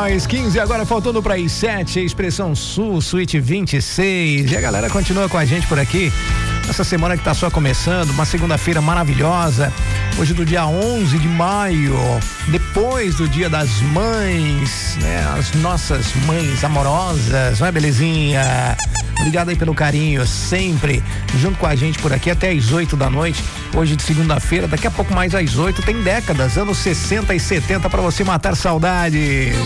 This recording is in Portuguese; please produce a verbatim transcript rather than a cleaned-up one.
mais quinze, agora faltando para as sete, Expressão Sul, Suíte vinte e seis. E a galera continua com a gente por aqui. Essa semana que tá só começando, uma segunda-feira maravilhosa. Hoje do dia onze de maio, depois do Dia das Mães, né? As nossas mães amorosas, não é, belezinha? Obrigado aí pelo carinho, sempre junto com a gente por aqui até às oito da noite. Hoje de segunda-feira, daqui a pouco mais às oito, tem décadas, anos sessenta e setenta, para você matar saudades.